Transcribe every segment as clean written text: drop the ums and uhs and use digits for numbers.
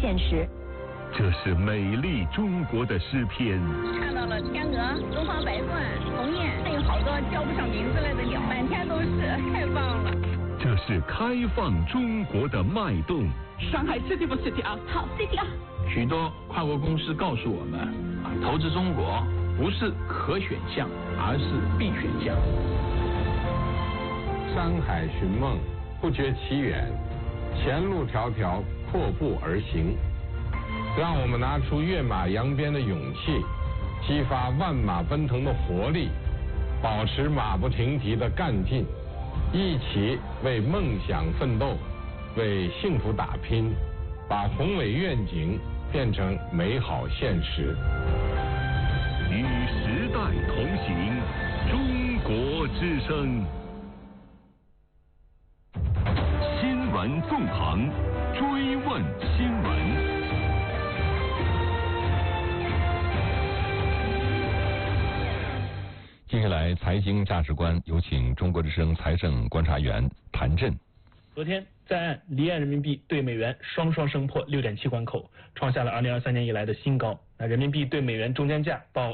现实。 这是美丽中国的诗篇。 看到了天鹅、东方白鹳、鸿雁，还有好多叫不上名字来的鸟，满天都是，太棒了。 这是开放中国的脉动。 上海 City 不 City 啊？ 好 City 啊！ 许多跨国公司告诉我们，投资中国不是可选项，而是必选项。 山海寻梦，不觉其远，前路迢迢，阔步而行。让我们拿出跃马扬鞭的勇气，激发万马奔腾的活力，保持马不停蹄的干劲，一起为梦想奋斗，为幸福打拼，把宏伟愿景变成美好现实。 与时代同行，中国之声。新闻纵横，追问新闻。 接下来，财经价值观有请中国之声财政观察员谭震。 昨天，在岸离岸人民币对美元双升破6.7关口，创下了2023年以来的新高。那人民币对美元中间价报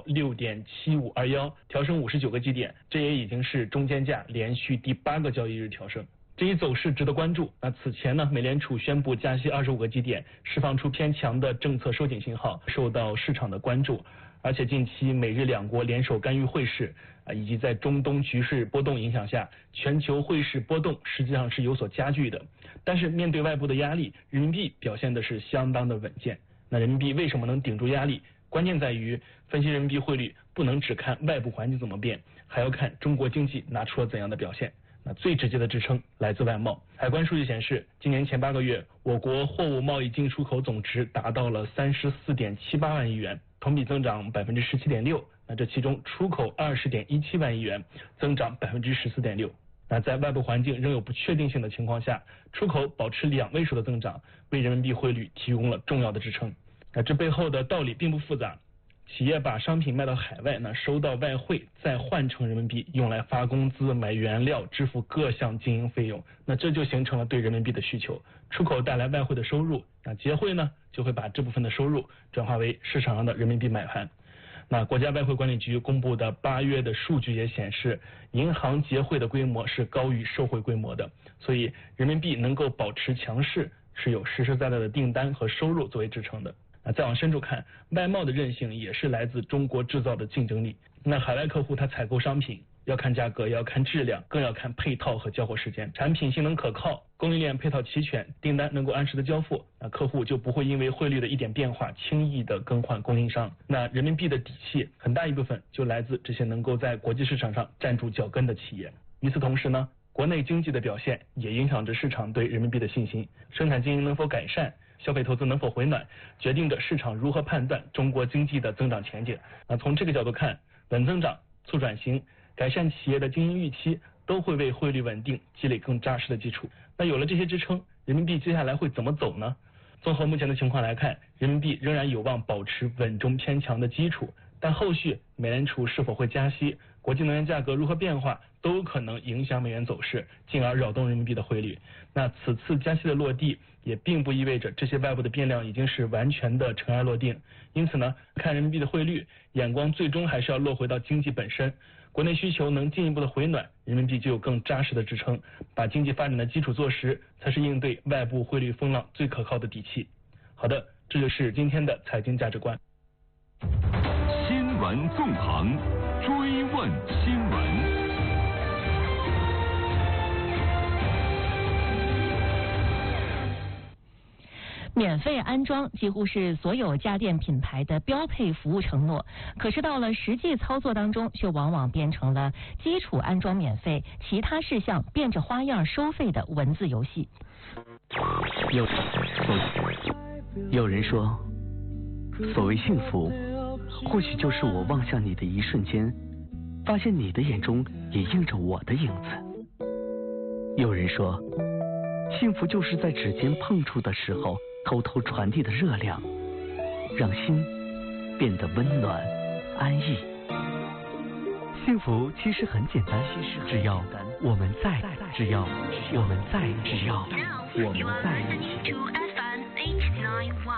6.7521，调升59个基点，这也已经是中间价连续第8个交易日调升。这一走势值得关注。那此前呢，美联储宣布加息25个基点，释放出偏强的政策收紧信号，受到市场的关注。而且近期美日两国联手干预汇市以及在中东局势波动影响下，全球汇市波动实际上是有所加剧的。但是面对外部的压力，人民币表现的是相当的稳健。那人民币为什么能顶住压力？关键在于分析人民币汇率不能只看外部环境怎么变，还要看中国经济拿出了怎样的表现。那最直接的支撑来自外贸。海关数据显示，今年前8个月，我国货物贸易进出口总值达到了34.78万亿元，同比增长17.6%。那这其中出口20.17万亿元，增长14.6%。那在外部环境仍有不确定性的情况下，出口保持2位数的增长，为人民币汇率提供了重要的支撑。那这背后的道理并不复杂。企业把商品卖到海外，那收到外汇，再换成人民币，用来发工资、买原料、支付各项经营费用，那这就形成了对人民币的需求。出口带来外汇的收入，那结汇呢，就会把这部分的收入转化为市场上的人民币买盘。那国家外汇管理局公布的8月的数据也显示，银行结汇的规模是高于售汇规模的，所以人民币能够保持强势，是有实实在在的订单和收入作为支撑的。再往深处看，外贸的韧性也是来自中国制造的竞争力。那海外客户他采购商品要看价格，要看质量，更要看配套和交货时间。产品性能可靠，供应链配套齐全，订单能够按时的交付，那客户就不会因为汇率的一点变化轻易的更换供应商。那人民币的底气很大一部分就来自这些能够在国际市场上站住脚跟的企业。与此同时呢，国内经济的表现也影响着市场对人民币的信心，生产经营能否改善，消费投资能否回暖，决定着市场如何判断中国经济的增长前景。那从这个角度看，稳增长、促转型、改善企业的经营预期，都会为汇率稳定积累更扎实的基础。那有了这些支撑，人民币接下来会怎么走呢？综合目前的情况来看，人民币仍然有望保持稳中偏强的基础，但后续美联储是否会加息，国际能源价格如何变化，都有可能影响美元走势，进而扰动人民币的汇率。那此次加息的落地，也并不意味着这些外部的变量已经是完全的尘埃落定。因此呢，看人民币的汇率，眼光最终还是要落回到经济本身。国内需求能进一步的回暖，人民币就有更扎实的支撑，把经济发展的基础做实，才是应对外部汇率风浪最可靠的底气。好的，这就是今天的财经价值观。 新闻纵横，追问新闻。 免费安装几乎是所有家电品牌的标配服务承诺，可是到了实际操作当中，却往往变成了基础安装免费，其他事项变着花样收费的文字游戏。 有人说，所谓幸福，或许就是我望向你的一瞬间，发现你的眼中也映着我的影子。有人说，幸福就是在指尖碰触的时候偷偷传递的热量，让心变得温暖安逸。幸福其实很简单，只要我们在，只要我们在，只要我们在一起。